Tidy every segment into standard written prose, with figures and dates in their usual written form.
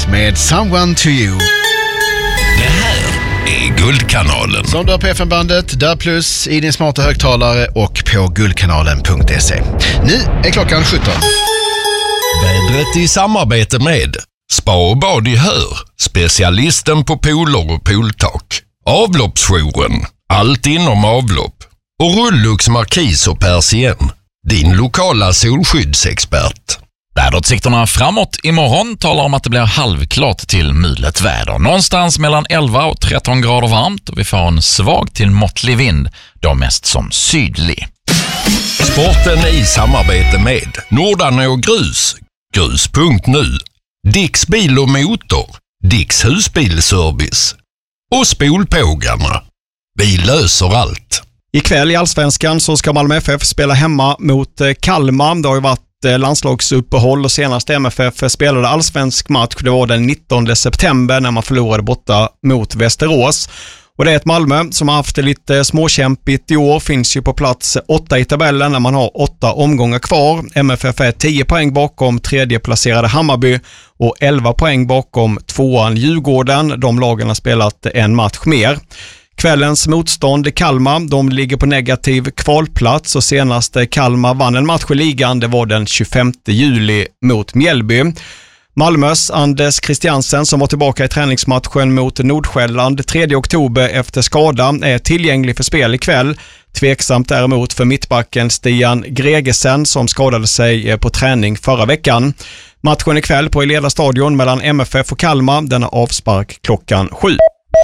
Beatles med Someone to You. Det här är Guldkanalen. Som du har på FM-bandet, där plus i din smarta högtalare och på guldkanalen.se. Nu är klockan 17. Vädret i samarbete med Spa och bad i Hör, specialisten på pooler och pooltak. Avloppsjouren, allt inom avlopp. Och Rullux Markis och Persien, din lokala solskyddsexpert. Väderutsikterna framåt imorgon talar om att det blir halvklart till mulet väder. Någonstans mellan 11 och 13 grader varmt och vi får en svag till måttlig vind, då mest som sydlig. Sporten i samarbete med Nordarne och Grus, grus.nu, Dicks bil och motor, Dicks husbilservice och Spolpågarna. Vi löser allt. Ikväll i Allsvenskan så ska Malmö FF spela hemma mot Kalmar. Det har ju varit landslagsuppehåll och senast MFF spelade allsvensk match. Det var den 19 september när man förlorade borta mot Västerås. Och det är ett Malmö som har haft det lite småkämpigt i år. Finns ju på plats 8 i tabellen när man har 8 omgångar kvar. MFF är 10 poäng bakom tredje placerade Hammarby och 11 poäng bakom tvåan Djurgården. De lagen har spelat en match mer. Kvällens motstånd Kalmar, de ligger på negativ kvalplats och senast Kalmar vann en match i ligan, det var den 25 juli mot Mjällby. Malmös Anders Christiansen som var tillbaka i träningsmatchen mot Nordsjälland 3 oktober efter skada är tillgänglig för spel ikväll. Tveksamt däremot för mittbacken Stian Gregesen som skadade sig på träning förra veckan. Matchen ikväll på Eleda stadion mellan MFF och Kalmar, den är avspark klockan 7.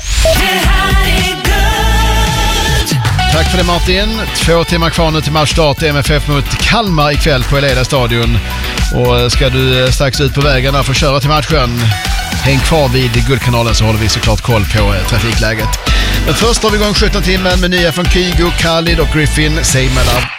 Tack för det Martin. 2 timmar kvar nu till matchstart. MFF mot Kalmar ikväll på Eleda stadion. Och ska du strax ut på vägarna för att köra till matchen, häng kvar vid Guldkanalen så håller vi såklart koll på trafikläget. Men först har vi igång 17 timmar med nya från Kygo, Khalid och Griffin, Say My Love.